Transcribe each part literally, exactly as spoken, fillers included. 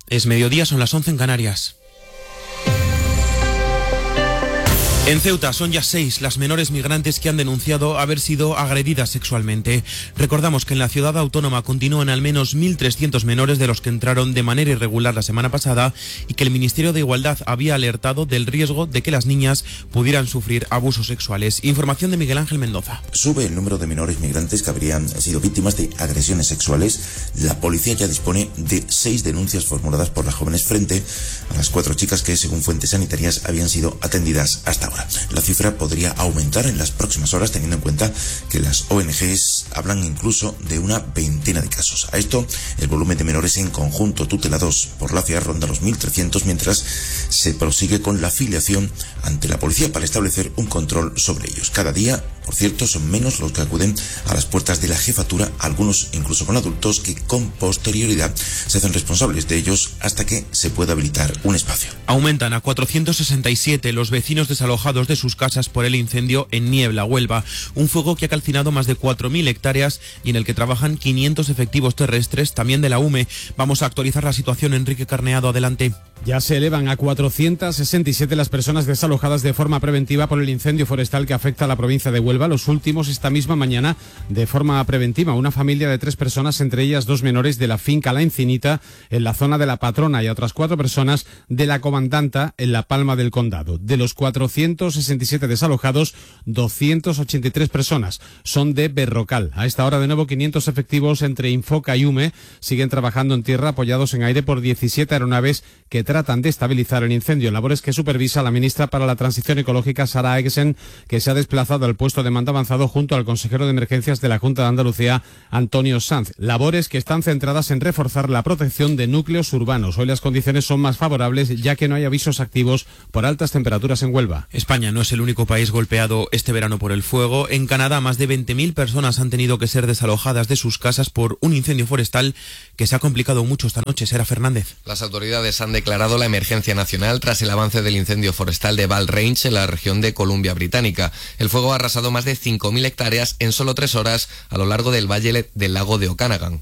Es mediodía, son las once en Canarias. En Ceuta son ya seis las menores migrantes que han denunciado haber sido agredidas sexualmente. Recordamos que en la ciudad autónoma continúan al menos mil trescientos menores de los que entraron de manera irregular la semana pasada y que el Ministerio de Igualdad había alertado del riesgo de que las niñas pudieran sufrir abusos sexuales. Información de Miguel Ángel Mendoza. Sube el número de menores migrantes que habrían sido víctimas de agresiones sexuales. La policía ya dispone de seis denuncias formuladas por las jóvenes frente a las cuatro chicas que, según fuentes sanitarias, habían sido atendidas hasta ahora. La cifra podría aumentar en las próximas horas, teniendo en cuenta que las O N Ges hablan incluso de una veintena de casos. A esto, el volumen de menores en conjunto tutelados por la C I A ronda los mil trescientos, mientras se prosigue con la filiación ante la policía para establecer un control sobre ellos. Cada día, por cierto, son menos los que acuden a las puertas de la jefatura, algunos incluso con adultos que con posterioridad se hacen responsables de ellos hasta que se pueda habilitar un espacio. Aumentan a cuatrocientos sesenta y siete los vecinos desalojados de sus casas por el incendio en Niebla, Huelva. Un fuego que ha calcinado más de cuatro mil hectáreas y en el que trabajan quinientos efectivos terrestres, también de la U M E. Vamos a actualizar la situación. Enrique Carneado, adelante. Ya se elevan a cuatrocientos sesenta y siete las personas desalojadas de forma preventiva por el incendio forestal que afecta a la provincia de Huelva. Los últimos esta misma mañana de forma preventiva. Una familia de tres personas, entre ellas dos menores de la finca La Encinita en la zona de La Patrona y a otras cuatro personas de la Comandanta en La Palma del Condado. De los cuatrocientos sesenta y siete desalojados, doscientas ochenta y tres personas son de Berrocal. A esta hora de nuevo quinientos efectivos entre Infoca y U M E siguen trabajando en tierra apoyados en aire por diecisiete aeronaves que tratan de estabilizar el incendio, labores que supervisa la ministra para la Transición Ecológica, Sara Eguesen, que se ha desplazado al puesto de mando avanzado junto al consejero de Emergencias de la Junta de Andalucía, Antonio Sanz. Labores que están centradas en reforzar la protección de núcleos urbanos. Hoy las condiciones son más favorables ya que no hay avisos activos por altas temperaturas en Huelva. España no es el único país golpeado este verano por el fuego. En Canadá, más de veinte mil personas han tenido que ser desalojadas de sus casas por un incendio forestal que se ha complicado mucho esta noche. Sara Fernández. Las autoridades han declarado la emergencia nacional tras el avance del incendio forestal de Val Range en la región de Columbia Británica. El fuego ha arrasado más de cinco mil hectáreas en solo tres horas a lo largo del valle del lago de Okanagan.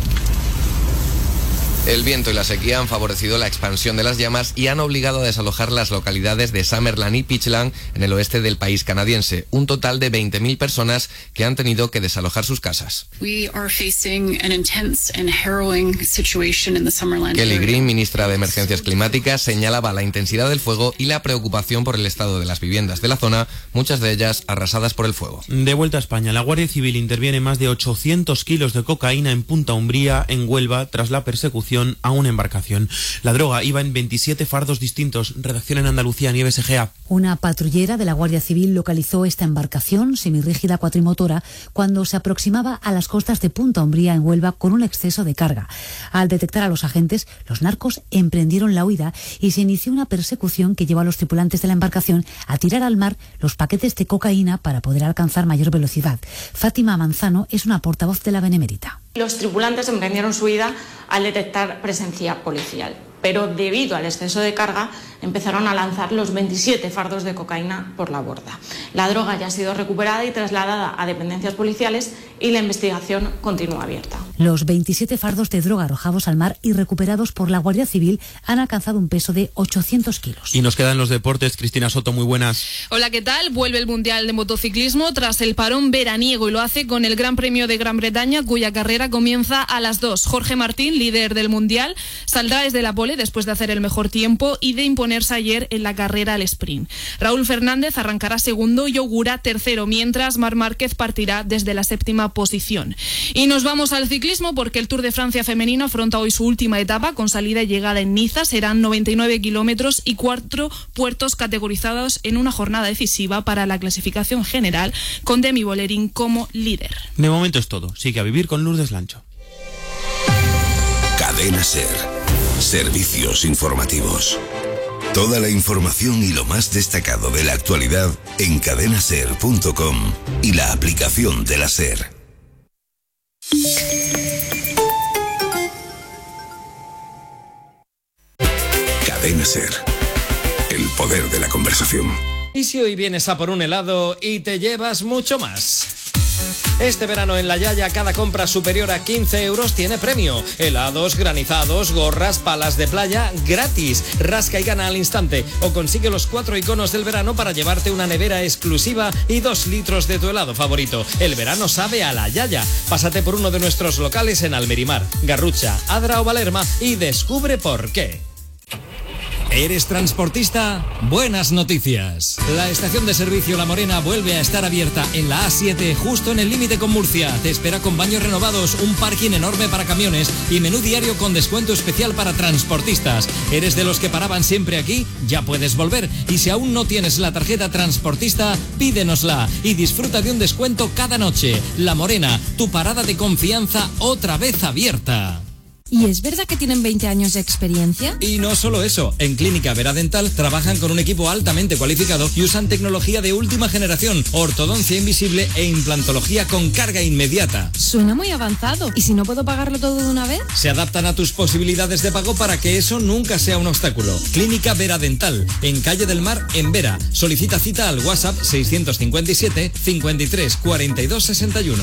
El viento y la sequía han favorecido la expansión de las llamas y han obligado a desalojar las localidades de Summerland y Pitchland en el oeste del país canadiense. Un total de veinte mil personas que han tenido que desalojar sus casas. We are facing an intense and harrowing situation in the Summerland Kelly area. Green, ministra de Emergencias Climáticas, señalaba la intensidad del fuego y la preocupación por el estado de las viviendas de la zona, muchas de ellas arrasadas por el fuego. De vuelta a España, la Guardia Civil interviene más de ochocientos kilos de cocaína en Punta Umbría, en Huelva, tras la persecución a una embarcación. La droga iba en veintisiete fardos distintos. Redacción en Andalucía, Nieves Egea. Una patrullera de la Guardia Civil localizó esta embarcación semirrígida cuatrimotora cuando se aproximaba a las costas de Punta Umbría, en Huelva, con un exceso de carga. Al detectar a los agentes, los narcos emprendieron la huida y se inició una persecución que llevó a los tripulantes de la embarcación a tirar al mar los paquetes de cocaína para poder alcanzar mayor velocidad. Fátima Manzano es una portavoz de la Benemérita. Los tripulantes emprendieron su huida al detectar presencia policial, pero debido al exceso de carga empezaron a lanzar los veintisiete fardos de cocaína por la borda. La droga ya ha sido recuperada y trasladada a dependencias policiales y la investigación continúa abierta. Los veintisiete fardos de droga arrojados al mar y recuperados por la Guardia Civil han alcanzado un peso de ochocientos kilos. Y nos quedan los deportes. Cristina Soto, muy buenas. Hola, ¿qué tal? Vuelve el Mundial de Motociclismo tras el parón veraniego y lo hace con el Gran Premio de Gran Bretaña, cuya carrera comienza a las dos. Jorge Martín, líder del Mundial, saldrá desde la pole después de hacer el mejor tiempo y de imponerse ayer en la carrera al sprint. Raúl Fernández arrancará segundo y Ogura tercero, mientras Marc Márquez partirá desde la séptima posición. Y nos vamos al ciclismo porque el Tour de Francia femenino afronta hoy su última etapa con salida y llegada en Niza. Serán noventa y nueve kilómetros y cuatro puertos categorizados en una jornada decisiva para la clasificación general, con Demi Vollering como líder. De momento es todo. Sigue a vivir con Lourdes Lancho. Cadena SER. Servicios informativos. Toda la información y lo más destacado de la actualidad en cadena ser punto com y la aplicación de la SER. Cadena SER. El poder de la conversación. ¿Y si hoy vienes a por un helado y te llevas mucho más? Este verano en La Yaya, cada compra superior a quince euros tiene premio. Helados, granizados, gorras, palas de playa, gratis. Rasca y gana al instante. O consigue los cuatro iconos del verano para llevarte una nevera exclusiva y dos litros de tu helado favorito. El verano sabe a La Yaya. Pásate por uno de nuestros locales en Almerimar, Garrucha, Adra o Valerma y descubre por qué. ¿Eres transportista? Buenas noticias. La estación de servicio La Morena vuelve a estar abierta en la A siete, justo en el límite con Murcia. Te espera con baños renovados, un parking enorme para camiones y menú diario con descuento especial para transportistas. ¿Eres de los que paraban siempre aquí? Ya puedes volver. Y si aún no tienes la tarjeta transportista, pídenosla y disfruta de un descuento cada noche. La Morena, tu parada de confianza otra vez abierta. ¿Y es verdad que tienen veinte años de experiencia? Y no solo eso, en Clínica Vera Dental trabajan con un equipo altamente cualificado y usan tecnología de última generación, ortodoncia invisible e implantología con carga inmediata. Suena muy avanzado. ¿Y si no puedo pagarlo todo de una vez? Se adaptan a tus posibilidades de pago para que eso nunca sea un obstáculo. Clínica Vera Dental, en Calle del Mar, en Vera. Solicita cita al WhatsApp seiscientos cincuenta y siete, cincuenta y tres, cuarenta y dos, sesenta y uno.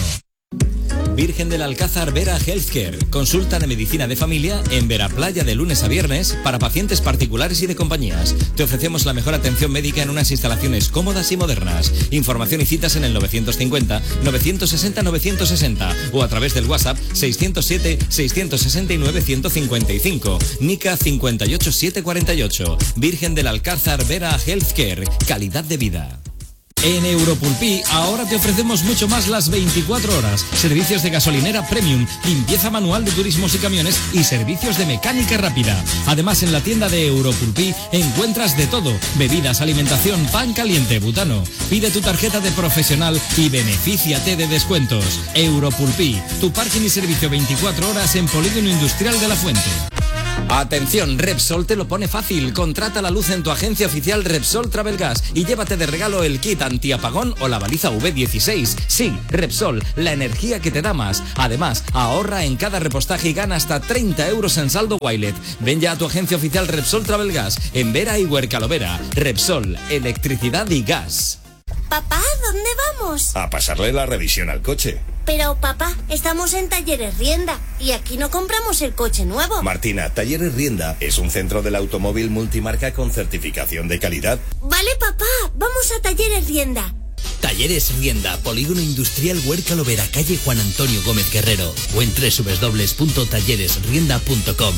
Virgen del Alcázar Vera Healthcare. Consulta de medicina de familia en Vera Playa de lunes a viernes para pacientes particulares y de compañías. Te ofrecemos la mejor atención médica en unas instalaciones cómodas y modernas. Información y citas en el novecientos cincuenta, novecientos sesenta, novecientos sesenta o a través del WhatsApp seiscientos siete, seiscientos sesenta y nueve, ciento cincuenta y cinco. N I C A cinco ocho siete cuatro ocho. Virgen del Alcázar Vera Healthcare. Calidad de vida. En Europulpi ahora te ofrecemos mucho más las veinticuatro horas. Servicios de gasolinera premium, limpieza manual de turismos y camiones y servicios de mecánica rápida. Además, en la tienda de Europulpi encuentras de todo: bebidas, alimentación, pan caliente, butano. Pide tu tarjeta de profesional y benefíciate de descuentos. Europulpi, tu parking y servicio veinticuatro horas en Polígono Industrial de La Fuente. Atención, Repsol te lo pone fácil. Contrata la luz en tu agencia oficial Repsol Travelgas y llévate de regalo el kit antiapagón o la baliza V dieciséis. Sí, Repsol, la energía que te da más. Además, ahorra en cada repostaje y gana hasta treinta euros en saldo Wilet. Ven ya a tu agencia oficial Repsol Travelgas en Vera y Huercalovera. Repsol, electricidad y gas. Papá, ¿dónde vamos? A pasarle la revisión al coche. Pero papá, estamos en Talleres Rienda y aquí no compramos el coche nuevo. Martina, Talleres Rienda es un centro del automóvil multimarca con certificación de calidad. Vale, papá, vamos a Talleres Rienda. Talleres Rienda, Polígono Industrial Huerca Lovera, calle Juan Antonio Gómez Guerrero o en doble u doble u doble u punto talleres rienda punto com.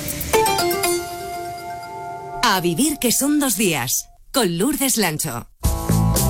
A vivir que son dos días, con Lourdes Lancho.